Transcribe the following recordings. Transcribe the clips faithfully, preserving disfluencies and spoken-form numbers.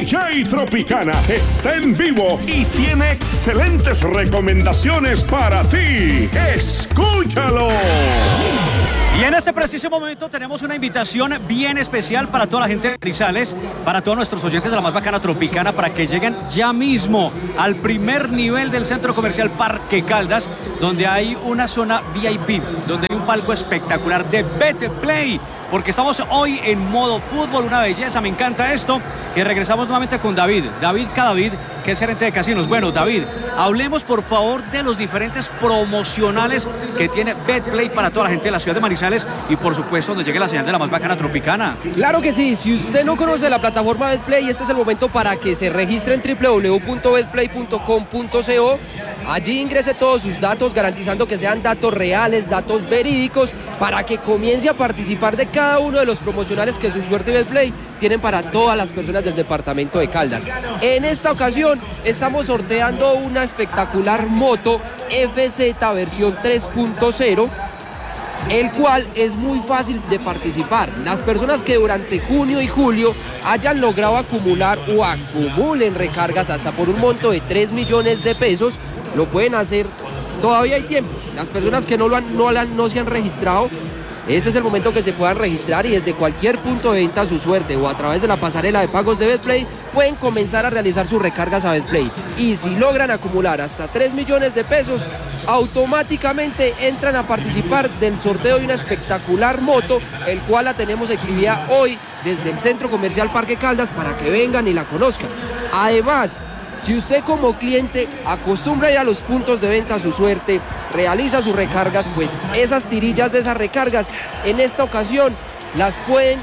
D J Tropicana está en vivo y tiene excelentes recomendaciones para ti. ¡Escúchalo! Y en este preciso momento tenemos una invitación bien especial para toda la gente de Manizales, para todos nuestros oyentes de la más bacana Tropicana, para que lleguen ya mismo al primer nivel del centro comercial Parque Caldas, donde hay una zona V I P, donde hay un palco espectacular de Betplay, porque estamos hoy en modo fútbol, una belleza, me encanta esto. Y regresamos nuevamente con David, David Cadavid, que es gerente de casinos. Bueno, David, hablemos por favor de los diferentes promocionales que tiene Betplay para toda la gente de la ciudad de Manizales y por supuesto donde llegue la señal de la más bacana Tropicana. Claro que sí, si usted no conoce la plataforma Betplay, este es el momento para que se registre en w w w punto betplay punto com punto co. Allí ingrese todos sus datos, garantizando que sean datos reales, datos verídicos, para que comience a participar de cada uno de los promocionales que Su Suerte y Betplay tienen para todas las personas del departamento de Caldas. En esta ocasión estamos sorteando una espectacular moto F Z versión tres punto cero, el cual es muy fácil de participar. Las personas que durante junio y julio hayan logrado acumular o acumulen recargas hasta por un monto de tres millones de pesos, lo pueden hacer, todavía hay tiempo. Las personas que no, lo han, no, lo han, no se han registrado, este es el momento que se puedan registrar y desde cualquier punto de venta Su Suerte o a través de la pasarela de pagos de Betplay pueden comenzar a realizar sus recargas a Betplay. Y si logran acumular hasta tres millones de pesos, automáticamente entran a participar del sorteo de una espectacular moto, el cual la tenemos exhibida hoy desde el Centro Comercial Parque Caldas para que vengan y la conozcan. Además, si usted como cliente acostumbra ir a los puntos de venta Su Suerte, realiza sus recargas, pues esas tirillas de esas recargas en esta ocasión las pueden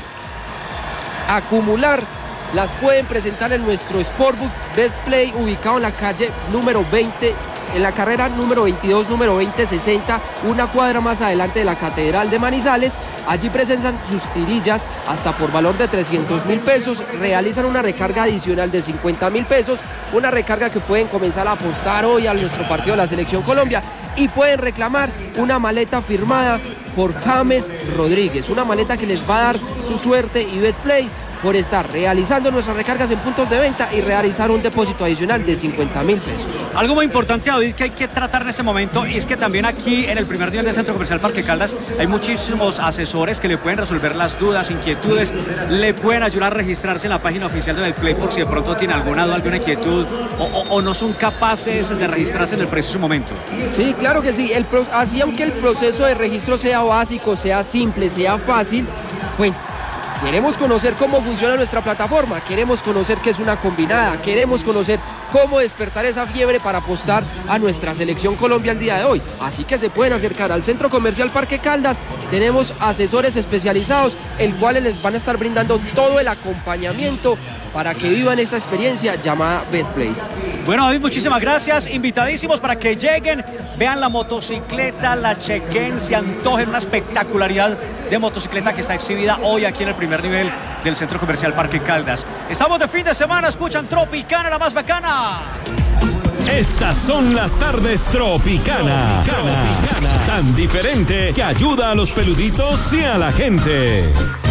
acumular, las pueden presentar en nuestro Sportbook Betplay ubicado en la calle número veinte, en la carrera número veintidós, número veinte sesenta, una cuadra más adelante de la Catedral de Manizales. Allí presentan sus tirillas hasta por valor de trescientos mil pesos, realizan una recarga adicional de cincuenta mil pesos, una recarga que pueden comenzar a apostar hoy a nuestro partido de la Selección Colombia y pueden reclamar una maleta firmada por James Rodríguez, una maleta que les va a dar Su Suerte y Betplay por estar realizando nuestras recargas en puntos de venta y realizar un depósito adicional de cincuenta mil pesos. Algo muy importante, David, que hay que tratar en este momento, y es que también aquí en el primer nivel del Centro Comercial Parque Caldas hay muchísimos asesores que le pueden resolver las dudas, inquietudes, le pueden ayudar a registrarse en la página oficial de Betplay por si de pronto tiene alguna duda, alguna inquietud o, o, o no son capaces de registrarse en el preciso momento. Sí, claro que sí, el pro, así aunque el proceso de registro sea básico, sea simple, sea fácil, pues queremos conocer cómo funciona nuestra plataforma, queremos conocer qué es una combinada, queremos conocer cómo despertar esa fiebre para apostar a nuestra Selección Colombia el día de hoy. Así que se pueden acercar al Centro Comercial Parque Caldas, tenemos asesores especializados, el cual les van a estar brindando todo el acompañamiento para que vivan esta experiencia llamada Betplay. Bueno, David, muchísimas gracias, invitadísimos para que lleguen, vean la motocicleta, la chequen, se antojen, una espectacularidad de motocicleta que está exhibida hoy aquí en el primer nivel del Centro Comercial Parque Caldas. Estamos de fin de semana, escuchan Tropicana, la más bacana. Estas son las tardes Tropicana, Tropicana, tan diferente que ayuda a los peluditos y a la gente.